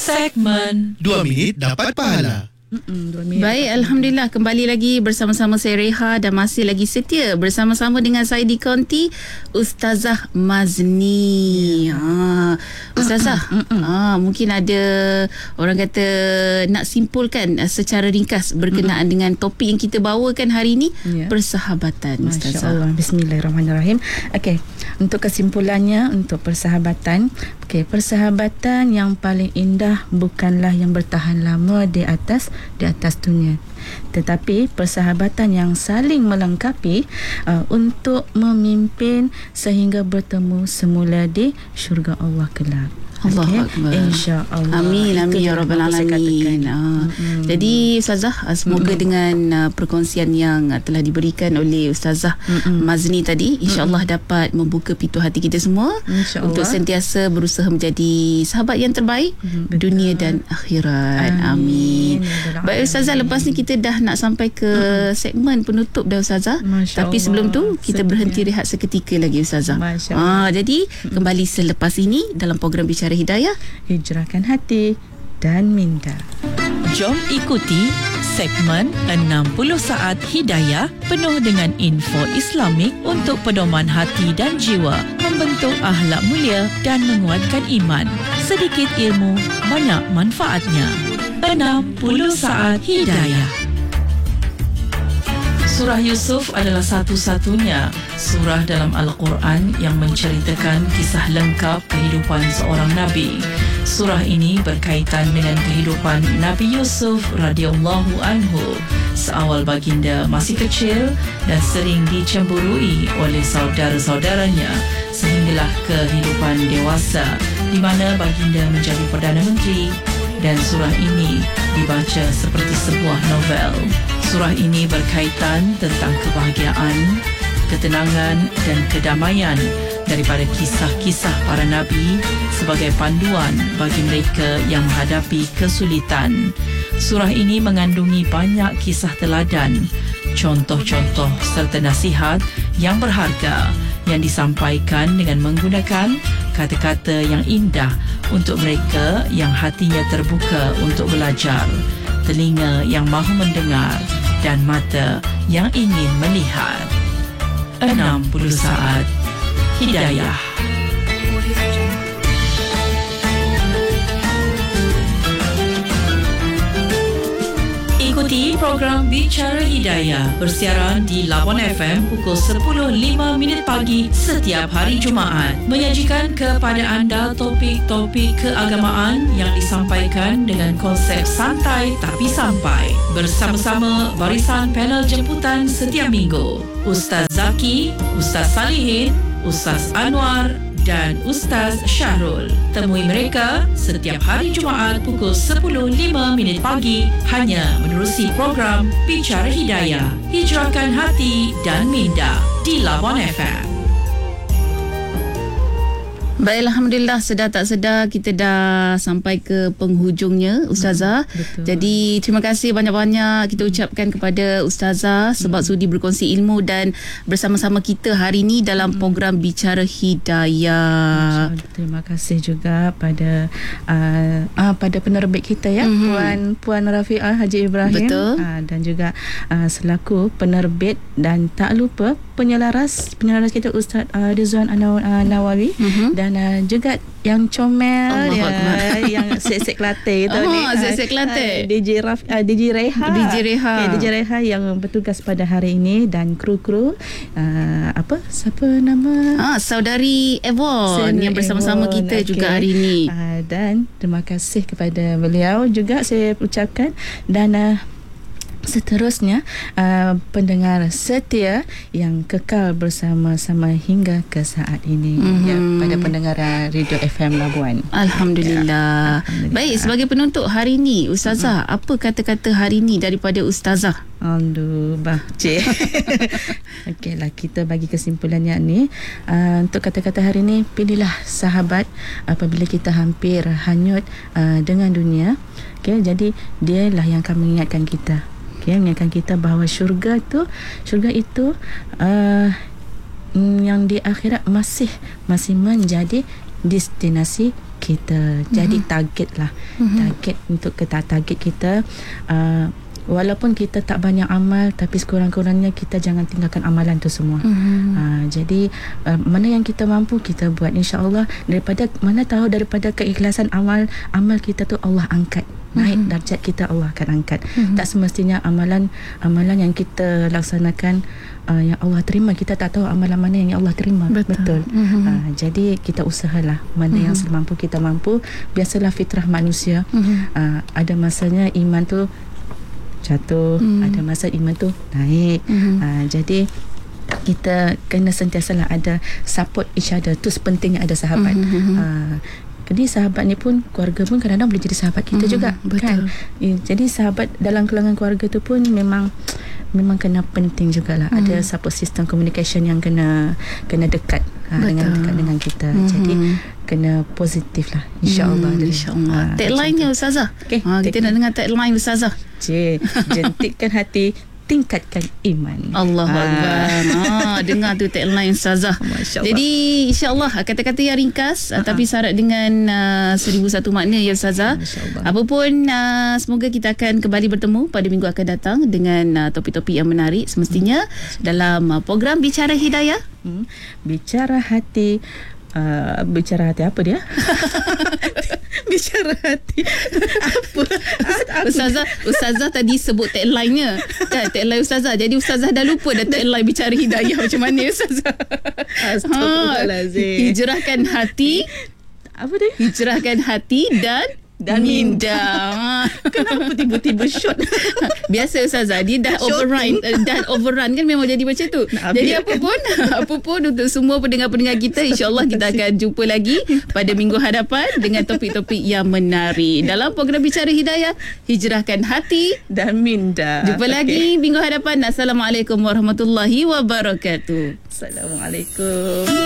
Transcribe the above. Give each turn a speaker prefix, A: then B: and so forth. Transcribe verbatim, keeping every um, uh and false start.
A: segmen
B: Dua minit dapat pahala.
C: Baik, Alhamdulillah kembali lagi bersama-sama saya Reha dan masih lagi setia bersama-sama dengan saya di Konti Ustazah Mazni. Ha, Ustazah, ha, mungkin ada orang kata nak simpulkan secara ringkas berkenaan dengan topik yang kita bawakan hari ini,
D: ya.
C: Persahabatan. Ustazah.
D: Masya-Allah. Bismillahirrahmanirrahim. Okey, untuk kesimpulannya untuk persahabatan, okey, persahabatan yang paling indah bukanlah yang bertahan lama di atas di atas dunia, tetapi persahabatan yang saling melengkapi uh, untuk memimpin sehingga bertemu semula di syurga Allah kelak.
C: Allah
D: okay.
C: Akbar.
D: InsyaAllah.
C: Amin, amin ya rabbal alamin.
D: Ha.
C: Hmm. Jadi Ustazah, semoga hmm. dengan uh, perkongsian yang uh, telah diberikan oleh Ustazah hmm. Mazni tadi, insya-Allah hmm. dapat membuka pintu hati kita semua untuk sentiasa berusaha menjadi sahabat yang terbaik hmm. dunia dan akhirat. Amin. Amin. Baik Ustazah, lepas ni kita dah nak sampai ke hmm. segmen penutup dah Ustazah. Tapi sebelum tu kita Setia. berhenti rehat seketika lagi Ustazah. Ah, jadi hmm. kembali selepas ini dalam program Bicara Hidayah,
D: hijrahkan hati dan minda.
A: Jom ikuti segmen enam puluh saat Hidayah penuh dengan info Islamik untuk pedoman hati dan jiwa, membentuk akhlak mulia dan menguatkan iman. Sedikit ilmu, banyak manfaatnya. enam puluh saat Hidayah. Surah Yusuf adalah satu-satunya surah dalam Al-Quran yang menceritakan kisah lengkap kehidupan seorang Nabi. Surah ini berkaitan dengan kehidupan Nabi Yusuf radhiyallahu anhu seawal baginda masih kecil dan sering dicemburui oleh saudara-saudaranya sehinggalah kehidupan dewasa di mana baginda menjadi Perdana Menteri, dan surah ini dibaca seperti sebuah novel. Surah ini berkaitan tentang kebahagiaan, ketenangan dan kedamaian daripada kisah-kisah para nabi sebagai panduan bagi mereka yang menghadapi kesulitan. Surah ini mengandungi banyak kisah teladan, contoh-contoh serta nasihat yang berharga yang disampaikan dengan menggunakan kata-kata yang indah untuk mereka yang hatinya terbuka untuk belajar, telinga yang mahu mendengar dan mata yang ingin melihat. enam puluh saat Hidayah. Ikuti program Bicara Hidayah bersiaran di Labuan F M pukul sepuluh lima minit pagi setiap hari Jumaat. Menyajikan kepada anda topik-topik keagamaan yang disampaikan dengan konsep santai tapi sampai. Bersama-sama barisan panel jemputan setiap minggu. Ustaz Zaki, Ustaz Salihin, Ustaz Anwar dan Ustaz Syahrul. Temui mereka setiap hari Jumaat pukul sepuluh lima minit pagi hanya menerusi program Bicara Hidayah. Hijrahkan hati dan minda di Labuan F M.
C: Baik, Alhamdulillah, sedar tak sedar kita dah sampai ke penghujungnya Ustazah. Hmm, jadi terima kasih banyak-banyak kita ucapkan kepada Ustazah sebab hmm. sudi berkongsi ilmu dan bersama-sama kita hari ini dalam hmm. program Bicara Hidayah.
D: Terima kasih juga pada uh, uh, pada penerbit kita ya, hmm. Puan Puan Rafiah Haji Ibrahim.
C: Betul.
D: Uh, dan juga uh, selaku penerbit, dan tak lupa penyelaras penyelaras kita Ustaz uh, Rizwan Anaw, uh, Nawawi hmm. dan Dan uh, juga yang comel ya, yang sek-sek Kelantan tu
C: oh,
D: ni.
C: Sek-sek Kelantan.
D: Uh, D J Raf, uh, D J Reha.
C: D J Reha.
D: Okay, D J Reha yang bertugas pada hari ini, dan kru-kru uh, apa siapa nama?
C: Ah, Saudari Evon yang bersama-sama Evon, kita okay. juga hari ini.
D: Uh, dan terima kasih kepada beliau juga saya ucapkan, dan uh, seterusnya uh, pendengar setia yang kekal bersama-sama hingga ke saat ini mm-hmm. ya, pada pendengar Radio F M Labuan.
C: Alhamdulillah. Ya. Alhamdulillah. Baik, sebagai penutup hari ini Ustazah, mm-hmm. apa kata-kata hari ini daripada Ustazah?
D: Aduh, bah, cik. Okeylah, kita bagi kesimpulannya ni. Uh, untuk kata-kata hari ni, pilihlah sahabat apabila kita hampir hanyut uh, dengan dunia. Okey, jadi dialah yang akan mengingatkan kita. Okay, mengingatkan kita bahawa syurga tu, syurga itu uh, yang di akhirat masih masih menjadi destinasi kita. Jadi mm-hmm. target lah. Mm-hmm. Target untuk kita target kita. Uh, Walaupun kita tak banyak amal, tapi sekurang-kurangnya kita jangan tinggalkan amalan tu semua. Mm-hmm. Uh, jadi uh, mana yang kita mampu kita buat, insya-Allah. Daripada mana tahu daripada keikhlasan amal amal kita tu Allah angkat. Naik mm-hmm. darjat kita Allah akan angkat. Mm-hmm. Tak semestinya amalan amalan yang kita laksanakan uh, yang Allah terima, kita tak tahu amalan mana yang Allah terima. Betul. Betul. Mm-hmm. Uh, jadi kita usahalah mana mm-hmm. yang semampu kita mampu. Biasalah fitrah manusia. Mm-hmm. Uh, ada masanya iman tu jatuh, hmm. ada masa iman tu naik. Hmm. Uh, jadi kita kena sentiasalah ada support each other. Tu sepentingnya ada sahabat. Hmm. Uh, jadi sahabat ni pun, keluarga pun kadang-kadang boleh jadi sahabat kita hmm. juga. Betul. Kan? Ya, jadi sahabat dalam kalangan keluarga tu pun memang memang kena penting jugalah. Hmm. Ada support system communication yang kena kena dekat uh, dengan dekat dengan kita. Hmm. Jadi kena positif lah, insya-Allah.
C: Hmm, insya-Allah. Uh, tagline-nya Ustazah. Okay, ha, kita nak dengar tagline Ustazah.
D: Cik, jentikkan hati, tingkatkan iman.
C: Allahu Akbar. Ha, dengar tu tagline Ustazah. Jadi insya-Allah kata-kata yang ringkas uh-huh. tapi syarat dengan uh, seribu satu makna ya Ustazah. Apapun uh, semoga kita akan kembali bertemu pada minggu akan datang dengan uh, topik-topik yang menarik semestinya hmm. dalam uh, program Bicara Hidayah.
D: Hmm. Bicara hati. Uh, bicara hati apa dia? Bicara hati apa?
C: Ustazah, Ustazah tadi sebut tagline-nya kan, tagline Ustazah. Jadi Ustazah dah lupa dah tagline Bicara Hidayah macam mana Ustazah?
D: Astagfirullahalazim.
C: Ha, hijrahkan hati.
D: Apa dia?
C: Hijrahkan hati dan dan minda.
D: Kenapa tiba-tiba shot?
C: Biasa Ustazah, dia dah overrun, dah overrun kan, memang jadi macam tu. Nak jadi apa pun, apa pun untuk semua pendengar-pendengar kita, insya-Allah kita akan jumpa lagi pada minggu hadapan dengan topik-topik yang menarik dalam program Bicara Hidayah, hijrahkan hati
D: dan minda.
C: Jumpa okay. lagi minggu hadapan. Assalamualaikum warahmatullahi wabarakatuh.
D: Assalamualaikum.